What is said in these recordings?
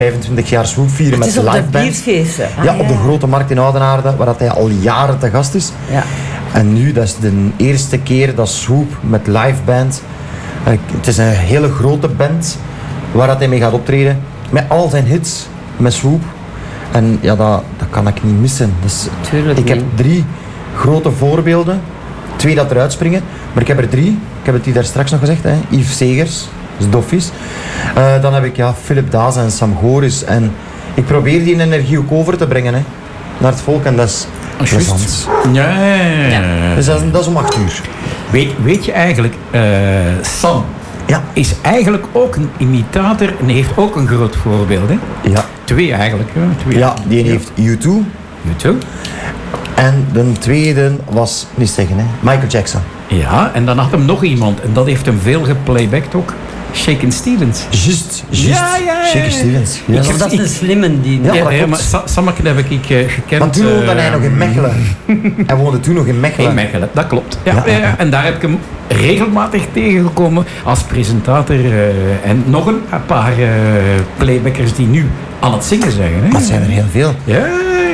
25 jaar Swoop vieren met Het is op live de band. bierfeesten. Ja, op de Grote Markt in Oudenaarde, waar dat hij al jaren te gast is. Ja. En nu, dat is de eerste keer dat Swoop met live band. Het is een hele grote band waar dat hij mee gaat optreden. Met al zijn hits, met Swoop. En ja, dat kan ik niet missen. Dus Tuurlijk ik heb niet. 3 grote voorbeelden. 2 dat eruit springen. Maar ik heb er 3. Ik heb het hier daar straks nog gezegd. Hè. Yves Segers, dus Doffies. Dan heb ik Philip Daas en Sam Goris. En ik probeer die energie ook over te brengen hè, naar het volk. En dat is plezant. Ja. Dus dat is om 8 uur. Weet je eigenlijk, Sam is eigenlijk ook een imitator en heeft ook een groot voorbeeld. Hè? Ja. 2 eigenlijk. Hè? 2. Ja, die heeft U2. U2. En de tweede was, niet zeggen, hè, Michael Jackson. Ja, en dan had hem nog iemand en dat heeft hem veel geplaybacked ook. Shakin' Stevens. Juist. Ja. Shakin' Stevens. Ja. Of dat is een slimme die. Ja, dat klopt. maar Sammeke heb ik gekend. Want toen woonde hij nog in Mechelen. Hij woonde toen nog in Mechelen. In Mechelen, dat klopt. Ja. En daar heb ik hem regelmatig tegengekomen als presentator. En nog een paar playbackers die nu aan het zingen zijn. Hè? Maar het zijn er heel veel. Ja.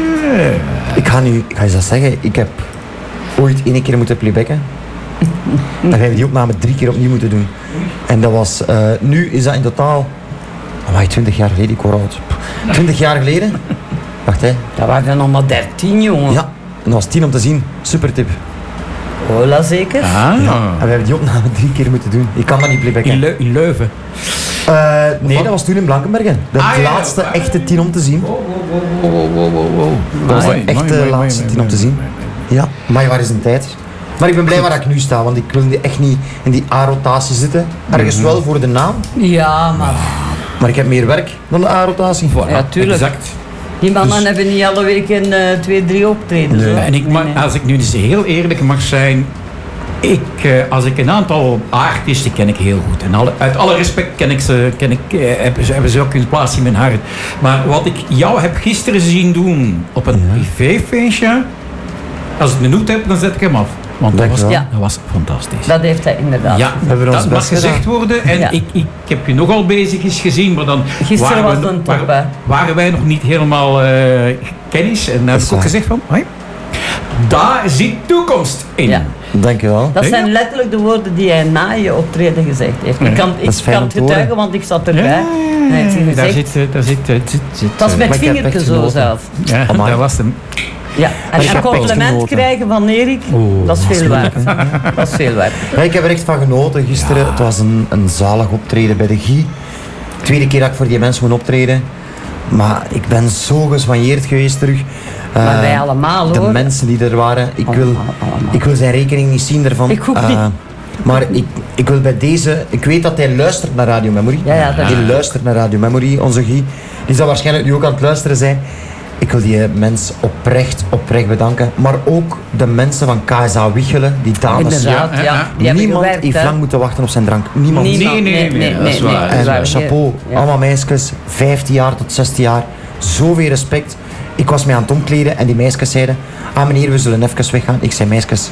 Ik ga je eens dat zeggen. Ik heb ooit 1 keer moeten playbacken. Dan hebben we die opname 3 keer opnieuw moeten doen. En dat was... nu is dat in totaal... 20 jaar geleden, ik word oud. 20 jaar geleden. Wacht hè. Dat waren er nog maar 13, jongen. Ja, en dat was 10 om te zien. Super tip. Hola, zeker. Ja. En we hebben die opname 3 keer moeten doen. Ik kan dat niet playbacken. In Leuven? Nee, dat was toen in Blankenbergen. De laatste echte 10 om te zien. Dat was de echte laatste 10 om te zien. Ja, maar waar is de tijd? Maar ik ben blij waar ik nu sta, want ik wil echt niet in die A-rotatie zitten. Ergens wel voor de naam, Ja, maar ik heb meer werk dan de A-rotatie. ja, tuurlijk. Exact. Die mannen hebben niet alle weken 2-3 optredens. Nee. hoor. En als ik nu eens heel eerlijk mag zijn, als ik een aantal artiesten ken ik heel goed. En uit alle respect hebben ze ook hun plaats in mijn hart. Maar wat ik jou heb gisteren zien doen op een privéfeestje, als ik het benoemd heb, dan zet ik hem af. Want dat was fantastisch. Dat heeft hij inderdaad. Ja, Hebben we ons dat mag best gezegd gedaan. worden. En Ja. ik heb je nogal bezig eens gezien, maar dan Gisteren was het een top, hè. waren wij nog niet helemaal kennis. En dan heb ik ook waar. gezegd van, hoi, daar zit toekomst in. Ja. Dankjewel. Dat zijn letterlijk de woorden die hij na je optreden gezegd heeft. Ik kan is fijn om het te horen. getuigen, want ik zat erbij. Ja, Hij heeft daar gezegd, zit. dat is met Maar ik heb vingertje echt zo genoten. zelf. Ja, Amai. dat was hem. Ja. En ik een heb echt compliment genoten. krijgen van Erik, dat is veel waard. Dat is veel waard. Ja, ik heb er echt van genoten gisteren. Het was een zalig optreden bij de Guy. Tweede keer dat ik voor die mensen moet optreden. Maar ik ben zo geswanjeerd geweest terug. Maar wij allemaal, De hoor. mensen die er waren. Allemaal. Ik wil zijn rekening niet zien daarvan. Ik ook niet. Maar ik wil bij deze... Ik weet dat hij luistert naar Radio Memory. Ja, dat Die luistert naar Radio Memory, onze Guy. Die zal waarschijnlijk nu ook aan het luisteren zijn. Ik wil die mens oprecht bedanken. Maar ook de mensen van KSA Wichelen, die dames. Inderdaad, Ja, ja. Die hebben Niemand gewerkt, heeft hè. lang moeten wachten op zijn drank. Niemand. Nee, dat is waar. En waar. chapeau, Ja. allemaal meisjes, 15 jaar tot 16 jaar. Zoveel respect. Ik was mij aan het omkleden en die meisjes zeiden: meneer, we zullen even weggaan. Ik zei: meisjes,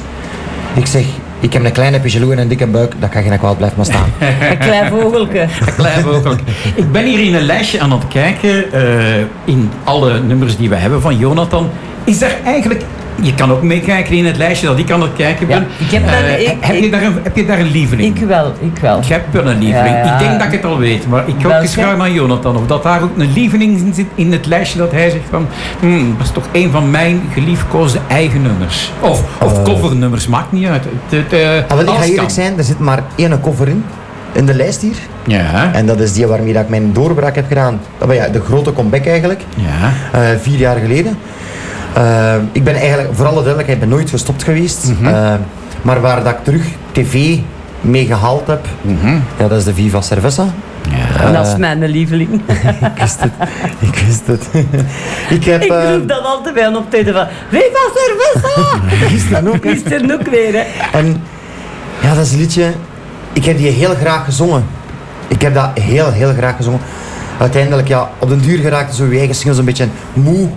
ik heb een kleine pigelou en een dikke buik, dat kan geen kwaad, blijf maar staan. Een klein vogeltje. Ook. Ik ben hier in een lijstje aan het kijken, in alle nummers die we hebben van Jonathan. Is er eigenlijk... Je kan ook meekijken in het lijstje dat ik aan het kijken ben. Ja, ik heb daar- heb je daar een lieveling? Ik wel. Je hebt wel een lieveling. Ja, ja. Ik denk dat ik het al weet, maar ik ga ook Welke? eens vragen aan Jonathan of dat daar ook een lieveling in zit in het lijstje dat hij zegt van dat is toch een van mijn geliefkoosde eigen nummers. Of covernummers, maakt niet uit. Ik ga Alles eerlijk kan. zijn, er zit maar 1 cover in de lijst hier. Ja. En dat is die waarmee dat ik mijn doorbraak heb gedaan. De grote comeback eigenlijk. Ja. 4 jaar geleden. Ik ben eigenlijk, voor alle duidelijkheid, ben nooit gestopt geweest. Maar waar dat ik terug tv mee gehaald heb, ja, dat is de Viva Cerveza. En dat is mijn lieveling. Ik wist het. Ik heb... Ik roep dat altijd bij een optreden van Viva Cerveza! Gisteren ook weer, hè. En ja, dat is een liedje... Ik heb die heel graag gezongen. Ik heb dat heel graag gezongen. Uiteindelijk, ja, op den duur geraakte zo je eigen singles een beetje moe.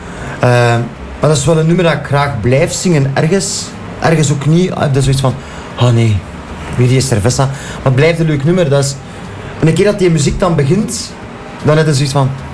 Maar dat is wel een nummer dat ik graag blijf zingen. Ergens ook niet. Dat is zoiets van... Oh nee, weer die Cerveza. Maar het blijft een leuk nummer. Dat is, en een keer dat die muziek dan begint, dan is het zoiets van...